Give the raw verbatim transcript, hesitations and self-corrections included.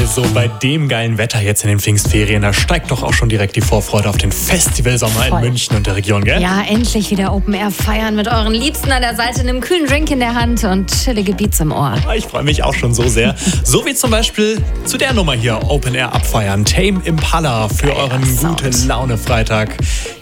Also bei dem geilen Wetter jetzt in den Pfingstferien, da steigt doch auch schon direkt die Vorfreude auf den Festivalsommer in München und der Region, gell? Ja, endlich wieder Open Air feiern mit euren Liebsten an der Seite, einem kühlen Drink in der Hand und chillige Beats im Ohr. Ich freue mich auch schon so sehr. So wie zum Beispiel zu der Nummer hier, Open Air abfeiern. Tame Impala für Geiler euren Sound. Gute-Laune-Freitag.